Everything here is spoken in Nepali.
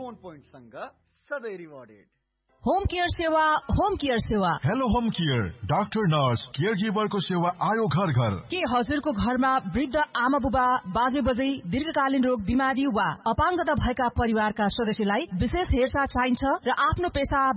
बोन पोइन्ट सँग सधैँ रिवार्डेड। होम केयर सेवा, होम केयर सेवा। Hello home care, doctor nurse care गिभरको सेवा आयो घर घर। के हजुरको घरमा वृद्ध आमा बुबा बाजे बजै दीर्घकालीन रोग बिमारी वा अपाङ्गता भएका परिवारका सदस्यलाई विशेष हेरचाह चाहिन्छ र आफ्नो पेसा